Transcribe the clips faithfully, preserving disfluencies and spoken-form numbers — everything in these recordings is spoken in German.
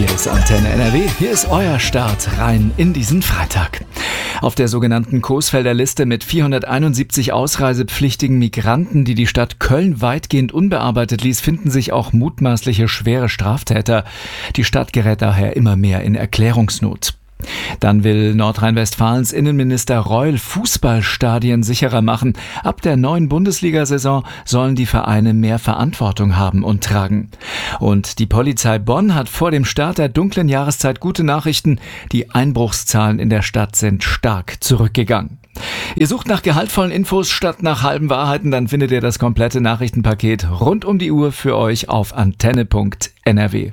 Hier ist Antenne N R W, hier ist euer Start rein in diesen Freitag. Auf der sogenannten Coesfelder Liste mit vierhunderteinundsiebzig ausreisepflichtigen Migranten, die die Stadt Köln weitgehend unbearbeitet ließ, finden sich auch mutmaßliche schwere Straftäter. Die Stadt gerät daher immer mehr in Erklärungsnot. Dann will Nordrhein-Westfalens Innenminister Reul Fußballstadien sicherer machen. Ab der neuen Bundesliga-Saison sollen die Vereine mehr Verantwortung haben und tragen. Und die Polizei Bonn hat vor dem Start der dunklen Jahreszeit gute Nachrichten. Die Einbruchszahlen in der Stadt sind stark zurückgegangen. Ihr sucht nach gehaltvollen Infos statt nach halben Wahrheiten, dann findet ihr das komplette Nachrichtenpaket rund um die Uhr für euch auf antenne punkt n r w.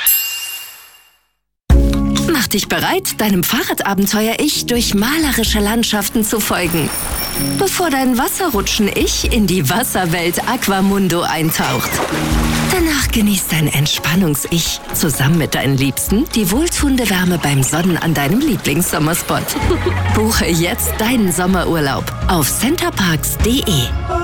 Mach dich bereit, deinem Fahrradabenteuer-Ich durch malerische Landschaften zu folgen, bevor dein Wasserrutschen-Ich in die Wasserwelt Aquamundo eintaucht. Danach genießt dein Entspannungs-Ich zusammen mit deinen Liebsten die wohltuende Wärme beim Sonnen an deinem Lieblingssommerspot. Buche jetzt deinen Sommerurlaub auf centerparks punkt de.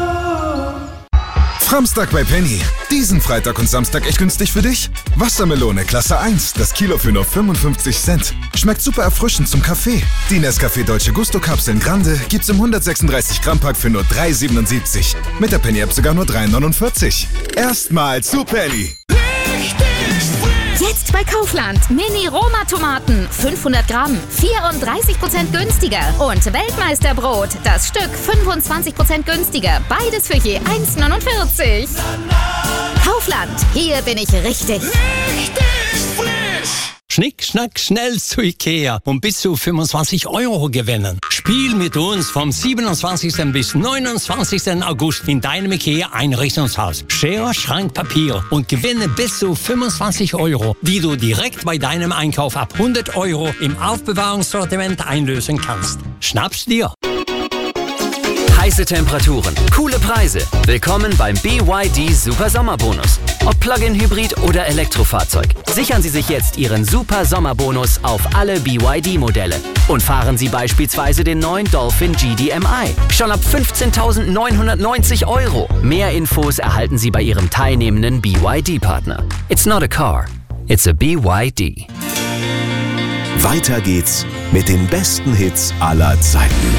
Framstag bei Penny. Diesen Freitag und Samstag echt günstig für dich. Wassermelone Klasse eins, das Kilo für nur fünfundfünfzig Cent. Schmeckt super erfrischend zum Kaffee. Die Nescafé Dolce Gusto Kapseln Grande gibt's im hundertsechsunddreißig Gramm Pack für nur drei siebenundsiebzig. Mit der Penny App sogar nur drei neunundvierzig. Erstmal zu Penny. Jetzt bei Kaufland. Mini-Roma-Tomaten. fünfhundert Gramm. vierunddreißig Prozent günstiger. Und Weltmeisterbrot. Das Stück fünfundzwanzig Prozent günstiger. Beides für je eins neunundvierzig. Kaufland. Hier bin ich richtig. Richtig frisch. Schnick, schnack, schnell zu Ikea und bis zu fünfundzwanzig Euro gewinnen. Spiel mit uns vom siebenundzwanzigsten bis neunundzwanzigsten August in deinem Ikea-Einrichtungshaus. Schere, Schrank, Papier und gewinne bis zu fünfundzwanzig Euro, die du direkt bei deinem Einkauf ab hundert Euro im Aufbewahrungssortiment einlösen kannst. Schnapp's dir! Heiße Temperaturen, coole Preise. Willkommen beim B Y D Super Sommerbonus. Ob Plug-in-Hybrid oder Elektrofahrzeug. Sichern Sie sich jetzt Ihren Super Sommerbonus auf alle B Y D-Modelle. Und fahren Sie beispielsweise den neuen Dolphin G D M I. Schon ab fünfzehntausendneunhundertneunzig Euro. Mehr Infos erhalten Sie bei Ihrem teilnehmenden B Y D-Partner. It's not a car, it's a B Y D. Weiter geht's mit den besten Hits aller Zeiten.